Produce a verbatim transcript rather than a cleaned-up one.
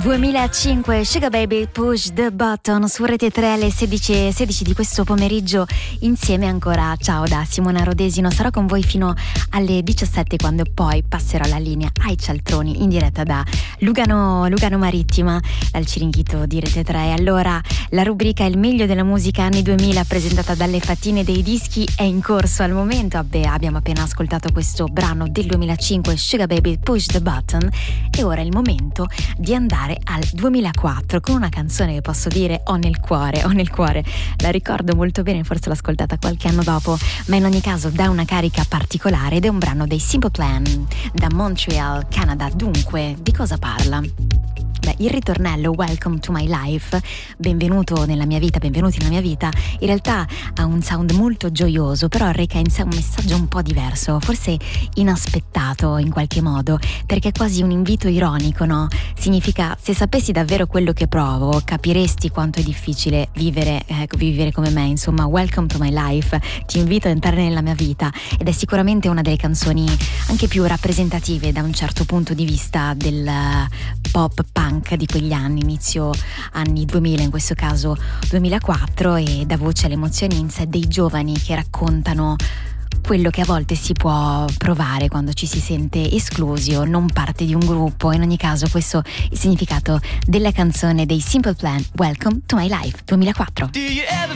duemilacinque, Sugar Baby, Push the Button su Rete tre alle sedici e sedici di questo pomeriggio, insieme ancora. Ciao da Simona Rodesino, sarò con voi fino alle diciassette, quando poi passerò la linea ai cialtroni in diretta da Lugano, Lugano Marittima, dal Ciringhito di Rete tre. Allora, la rubrica Il meglio della musica anni duemila, presentata dalle Fattine dei Dischi, è in corso al momento. Beh, abbiamo appena ascoltato questo brano del duemilacinque, Sugar Baby, Push the Button, e ora è il momento di andare al duemilaquattro con una canzone che posso dire ho nel cuore, ho nel cuore. La ricordo molto bene, forse l'ho ascoltata qualche anno dopo, ma in ogni caso dà una carica particolare ed è un brano dei Simple Plan da Montreal, Canada. Dunque, di cosa parla? Beh, il ritornello Welcome to my life, benvenuto nella mia vita, benvenuti nella mia vita, in realtà ha un sound molto gioioso, però reca in sé un messaggio un po' diverso, forse inaspettato in qualche modo, perché è quasi un invito ironico, no? Significa: se sapessi davvero quello che provo, capiresti quanto è difficile vivere, eh, vivere come me. Insomma, Welcome to my life, ti invito a entrare nella mia vita, ed è sicuramente una delle canzoni anche più rappresentative da un certo punto di vista del pop punk di quegli anni, inizio anni duemila, in questo caso duemilaquattro, e dà voce alle emozioni in sé dei giovani che raccontano quello che a volte si può provare quando ci si sente esclusi o non parte di un gruppo. In ogni caso, questo è il significato della canzone dei Simple Plan, Welcome to my life, duemilaquattro. Do you ever